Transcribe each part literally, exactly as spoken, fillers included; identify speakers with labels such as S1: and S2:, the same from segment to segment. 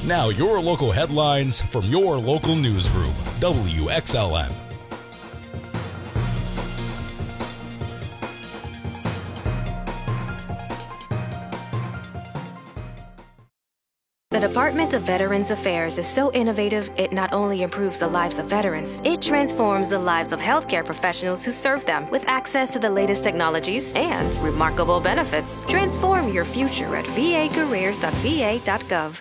S1: Now your local headlines from your local newsroom, W X L M.
S2: The Department of Veterans Affairs is so innovative, it not only improves the lives of veterans, it transforms the lives of healthcare professionals who serve them with access to the latest technologies and remarkable benefits. Transform your future at v a careers dot v a dot gov.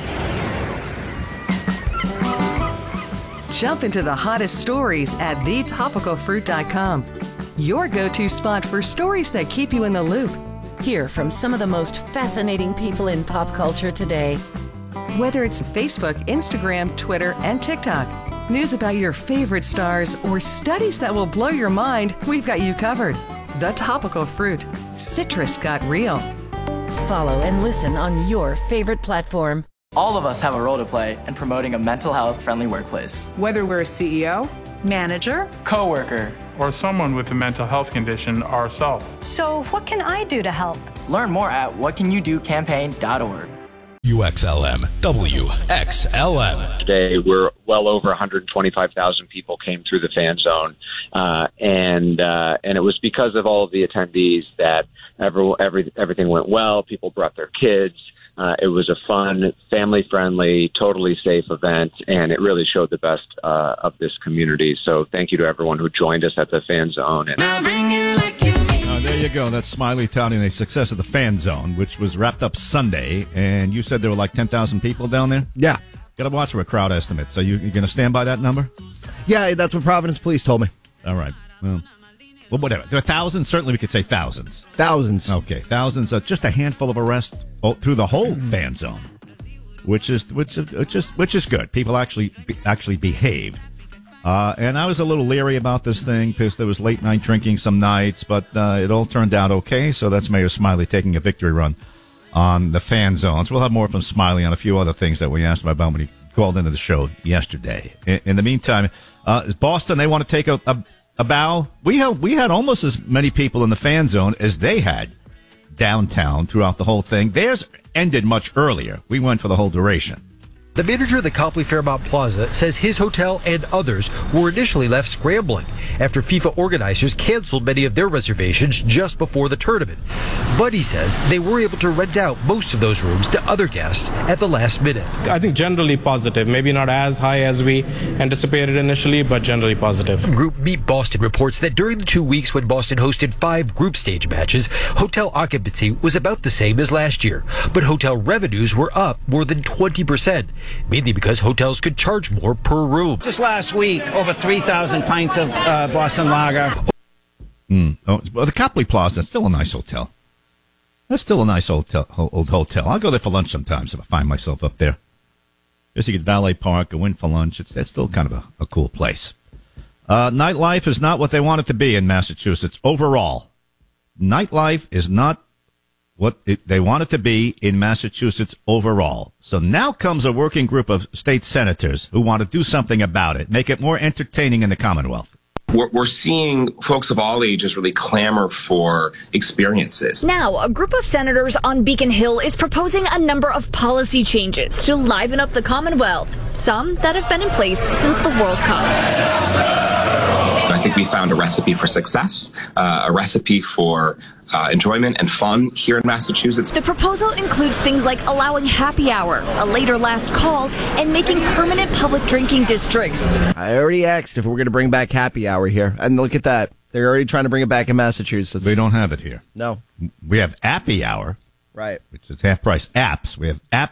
S3: Jump into the hottest stories at the topical fruit dot com. Your go-to spot for stories that keep you in the loop.
S4: Hear from some of the most fascinating people in pop culture today.
S3: Whether it's Facebook, Instagram, Twitter, and TikTok, news about your favorite stars, or studies that will blow your mind, we've got you covered. The Topical Fruit. Citrus got real.
S4: Follow and listen on your favorite platform.
S5: All of us have a role to play in promoting a mental health friendly workplace.
S6: Whether we're a C E O, manager,
S5: coworker,
S7: or someone with a mental health condition ourselves.
S8: So what can I do to help?
S5: Learn more at what can you do campaign dot org.
S1: U X L M, W X L M.
S9: Today, we're well over one hundred twenty-five thousand people came through the fan zone, uh, and uh, and it was because of all of the attendees that every, every, everything went well. People brought their kids. Uh, it was a fun, family-friendly, totally safe event, and it really showed the best uh, of this community. So thank you to everyone who joined us at the fan zone. And-
S10: Uh, there you go. That's Smiley touting the success of the Fan Zone, which was wrapped up Sunday. And you said there were like ten thousand people down there?
S11: Yeah.
S10: Got to watch for a crowd estimate. So you, you're going to stand by that number?
S11: Yeah, that's what Providence Police told me.
S10: All right. Well, well whatever. There are thousands. Certainly we could say thousands.
S11: Thousands.
S10: Okay. Thousands. Uh, just a handful of arrests oh, through the whole Fan Zone, which is which, which is which is good. People actually actually behaved. Uh, and I was a little leery about this thing because there was late night drinking some nights, but uh, it all turned out okay. So that's Mayor Smiley taking a victory run on the fan zones. We'll have more from Smiley on a few other things that we asked him about when he called into the show yesterday. In, in the meantime, uh, Boston, they want to take a, a, a bow. We had, we had almost as many people in the fan zone as they had downtown throughout the whole thing. Theirs ended much earlier. We went for the whole duration.
S12: The manager of the Copley Fairmont Plaza says his hotel and others were initially left scrambling after FIFA organizers canceled many of their reservations just before the tournament. But he says they were able to rent out most of those rooms to other guests at the last minute.
S13: I think generally positive. Maybe not as high as we anticipated initially, but generally positive.
S12: Group Meet Boston reports that during the two weeks when Boston hosted five group stage matches, hotel occupancy was about the same as last year, but hotel revenues were up more than twenty percent. Mainly because hotels could charge more per room.
S14: Just last week, over three thousand pints of uh, Boston Lager.
S10: Mm. Oh, well, the Copley Plaza is still a nice hotel. That's still a nice old, tel- old hotel. I'll go there for lunch sometimes if I find myself up there. Just you get valet park, go in for lunch. It's, it's still kind of a, a cool place. Uh, nightlife is not what they want it to be in Massachusetts overall. Nightlife is not what it, they want it to be in Massachusetts overall. So now comes a working group of state senators who want to do something about it, make it more entertaining in the Commonwealth.
S15: We're, we're seeing folks of all ages really clamor for experiences.
S16: Now, a group of senators on Beacon Hill is proposing a number of policy changes to liven up the Commonwealth, some that have been in place since the World Cup.
S15: I think we found a recipe for success, uh, a recipe for Uh, enjoyment and fun here in Massachusetts.
S16: The proposal includes things like allowing happy hour, a later last call, and making permanent public drinking districts.
S11: I already asked if we're going to bring back happy hour here, and look at that. They're already trying to bring it back in Massachusetts.
S10: We don't have it here.
S11: No.
S10: We have Appy Hour.
S11: Right.
S10: Which is half price apps. We have app